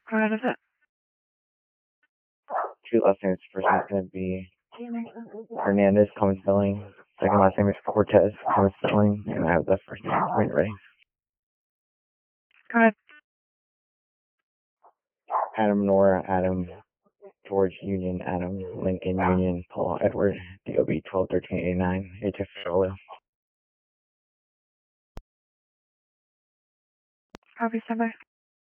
Go ahead, is it? Two last names. First name's going to be Hernandez, common spelling. Second last name is Cortez, common spelling. And I have the first name when you're ready. Go ahead. Adam, Nora, Adam, George, Union, Adam, Lincoln, Union, Paul, Edward, DOB 121389, HF Solo. Copy, standby.